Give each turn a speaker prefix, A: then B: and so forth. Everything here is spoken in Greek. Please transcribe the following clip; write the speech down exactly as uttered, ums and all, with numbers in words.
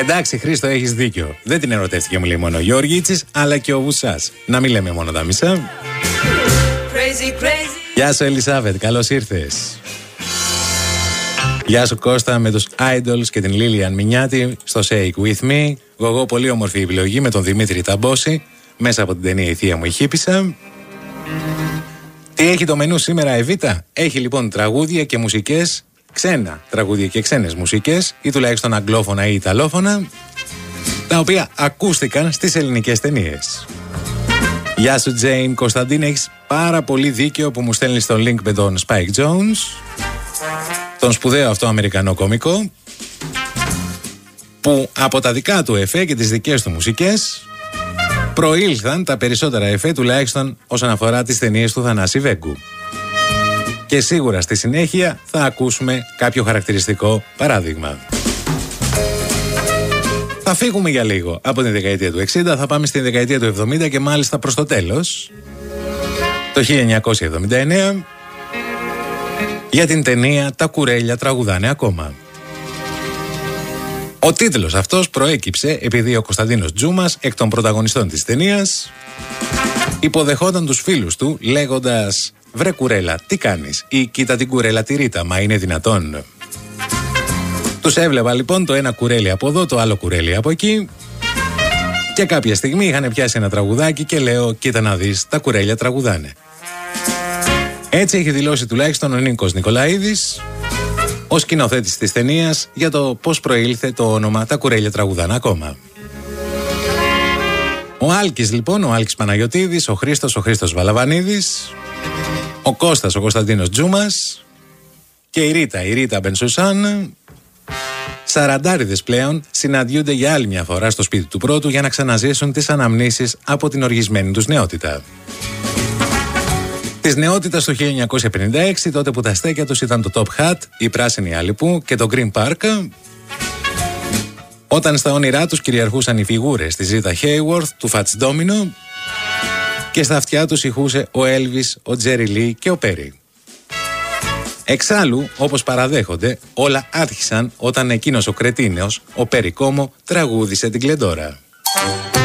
A: Εντάξει, Χρήστο, έχεις δίκιο. Δεν την ερωτεύτηκε, μου λέει, μόνο ο Γιώργητσης, αλλά και ο Βουσάς. Να μην λέμε μόνο τα μισά. Crazy, crazy. Γεια σου, Ελισάβετ, καλώς ήρθες. Γεια σου, Κώστα, με τους Idols και την Λίλιαν Μινιάτη στο Shake With Me. Εγώ, πολύ όμορφη επιλογή με τον Δημήτρη Ταμπόση, μέσα από την ταινία «Η θεία μου η Χίπισσα». Τι έχει το μενού σήμερα, Εβίτα? Έχει λοιπόν τραγούδια και μουσικές, ξένα τραγούδια και ξένες μουσικές, ή τουλάχιστον αγγλόφωνα ή ιταλόφωνα, τα οποία ακούστηκαν στις ελληνικές ταινίες. Γεια σου, Τζέιν. Κωνσταντίν, έχεις πάρα πολύ δίκαιο που μου στέλνεις το link με τον Spike Jones, τον σπουδαίο αυτό Αμερικανό κωμικό, που από τα δικά του εφέ και τις δικές του μουσικές προήλθαν τα περισσότερα εφέ, τουλάχιστον όσον αφορά τις ταινίες του Θανάση Βέγκου. Και σίγουρα στη συνέχεια θα ακούσουμε κάποιο χαρακτηριστικό παράδειγμα. Θα φύγουμε για λίγο από την δεκαετία του εξήντα, θα πάμε στην δεκαετία του εβδομήντα και μάλιστα προς το τέλος, το χίλια εννιακόσια εβδομήντα εννέα, για την ταινία «Τα κουρέλια τραγουδάνε ακόμα». Ο τίτλος αυτός προέκυψε επειδή ο Κωνσταντίνος Τζούμας, εκ των πρωταγωνιστών της ταινίας, υποδεχόταν τους φίλους του λέγοντας «Βρε κουρέλα, τι κάνεις?» ή «Κοίτα την κουρέλα τη Ρίτα, μα είναι δυνατόν?» Τους έβλεπα λοιπόν το ένα κουρέλι από εδώ, το άλλο κουρέλι από εκεί, και κάποια στιγμή είχαν πιάσει ένα τραγουδάκι και λέω «Κοίτα να δεις, τα κουρέλια τραγουδάνε». Έτσι έχει δηλώσει τουλάχιστον ο Νίκος Νικολαίδης, ο σκηνοθέτης της ταινίας, για το πώς προήλθε το όνομα «Τα κουρέλια τραγουδάνε ακόμα». Ο Άλκης λοιπόν, ο Άλκης Παναγιωτίδης, ο Χρήστος, ο Χρήστος Βαλαβανίδης, ο Κώστας, ο Κωνσταντίνος Τζούμας και η Ρίτα, η Ρίτα Μπενσουσάν, σαραντάριδες πλέον, συναντιούνται για άλλη μια φορά στο σπίτι του πρώτου για να ξαναζήσουν τις αναμνήσεις από την οργισμένη τους νεότητα. Της νεότητας το χίλια εννιακόσια πενήντα έξι, τότε που τα στέκια τους ήταν το Top Hat, η Πράσινη Αλεπού και το Green Park, όταν στα όνειρά τους κυριαρχούσαν οι φιγούρες της Ζήτα Χέιουορθ, του Φατς Ντόμινο, και στα αυτιά τους ηχούσε ο Έλβις, ο Τζέρι Λί και ο Πέρι. Εξάλλου, όπως παραδέχονται, όλα άρχισαν όταν εκείνος ο κρετίνος, ο Πέρι Κόμο, τραγούδισε την Κλεντόρα.